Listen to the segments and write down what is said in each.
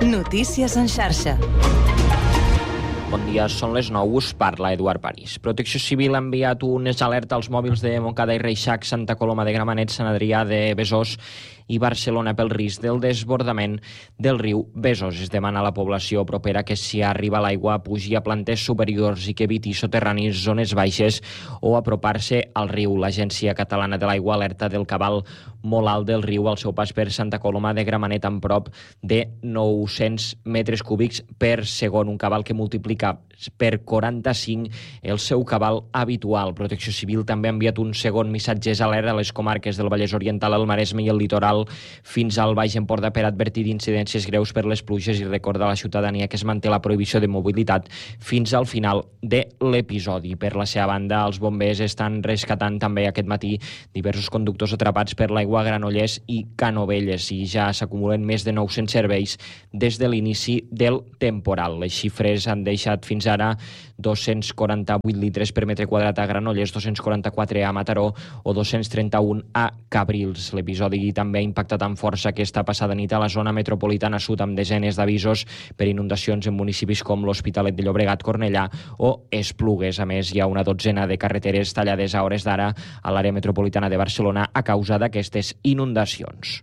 Notícies en xarxa. Bon dia, són les 9, us parla Eduard París. Protecció Civil ha enviat unes alertes als mòbils de Montcada i Reixac, Santa Coloma de Gramenet, Sant Adrià de Besòs i Barcelona pel risc del desbordament del riu Besòs. Es demana a la població propera que si arriba l'aigua pugi a plantes superiors i que eviti soterranis, zones baixes o apropar-se al riu. L'Agència Catalana de l'Aigua alerta del cabal molt alt del riu al seu pas per Santa Coloma de Gramenet amb prop de 900 metres cúbics per segon, un cabal que multiplica per 45 el seu cabal habitual. Protecció Civil també ha enviat un segon missatge d'alerta a les comarques del Vallès Oriental, el Maresme i el litoral fins al Baix Empordà per advertir d'incidències greus per les pluges i recordar a la ciutadania que es manté la prohibició de mobilitat fins al final de l'episodi. Per la seva banda, els bombers estan rescatant també aquest matí diversos conductors atrapats per l'aigua a Granollers i Canovelles i ja s'acumulen més de 900 serveis des de l'inici del temporal. Les xifres han deixat fins ara 248 litres per metre quadrat a Granollers, 244 a Mataró o 231 a Cabrils. L'episodi també ha impactat amb força aquesta passada nit a la zona metropolitana sud amb desenes d'avisos per inundacions en municipis com l'Hospitalet de Llobregat, Cornellà o Esplugues. A més, hi ha una dotzena de carreteres tallades a hores d'ara a l'àrea metropolitana de Barcelona a causa d'aquestes inundacions.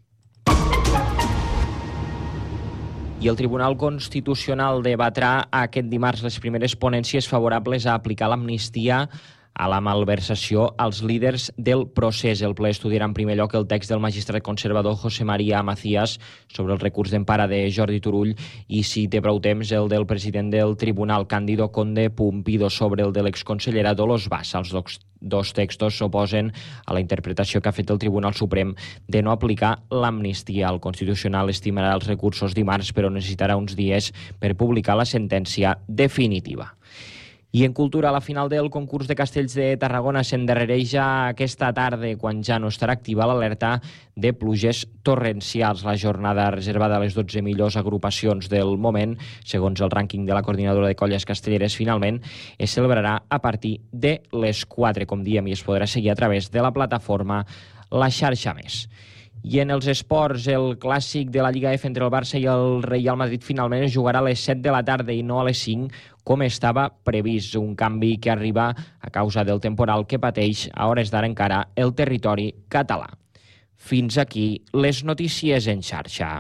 I el Tribunal Constitucional debatrà aquest dimarts les primeres ponències favorables a aplicar l'amnistia a la malversació als líders del procés. El ple estudiarà en primer lloc el text del magistrat conservador José María Macías sobre el recurs d'empara de Jordi Turull i, si té prou temps, el del president del tribunal, Cándido Conde Pumpido, sobre el de l'exconsellera Dolors Bassa. Els dos textos s'oposen a la interpretació que ha fet el Tribunal Suprem de no aplicar l'amnistia. El Constitucional estimarà els recursos dimarts, però necessitarà uns dies per publicar la sentència definitiva. I en cultura, la final del concurs de castells de Tarragona s'endarrereix ja aquesta tarda, quan ja no estarà activa l'alerta de pluges torrencials. La jornada reservada a les 12 millors agrupacions del moment, segons el rànquing de la Coordinadora de Colles Castelleres, finalment es celebrarà a partir de les 4, com diem, i es podrà seguir a través de la plataforma La Xarxa Més. I en els esports, el clàssic de la Lliga F entre el Barça i el Real Madrid finalment es jugarà a les 7 de la tarda i no a les 5, com estava previst. Un canvi que arriba a causa del temporal que pateix a hores d'ara encara el territori català. Fins aquí les notícies en xarxa.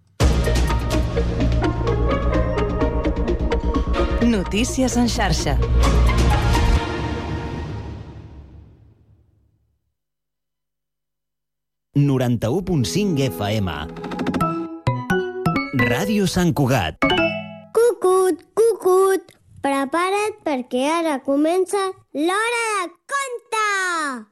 Notícies en xarxa. ...91.5 FM. Ràdio Sant Cugat. Cucut, cucut, prepara't perquè ara comença l'Hora de Conte!